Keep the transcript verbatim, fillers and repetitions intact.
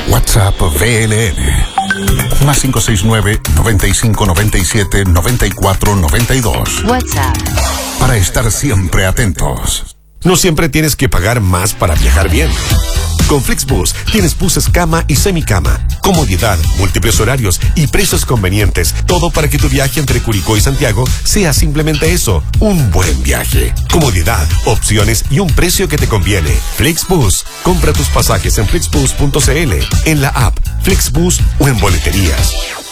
WhatsApp V L N. Más cinco seis nueve, noventa y cinco, noventa y siete, noventa y cuatro, noventa y dos. WhatsApp. Para estar siempre atentos. No siempre tienes que pagar más para viajar bien. Con Flixbus tienes buses cama y semicama, comodidad, múltiples horarios y precios convenientes. Todo para que tu viaje entre Curicó y Santiago sea simplemente eso, un buen viaje. Comodidad, opciones y un precio que te conviene. Flixbus. Compra tus pasajes en flixbus punto c l, en la app Flixbus o en boleterías.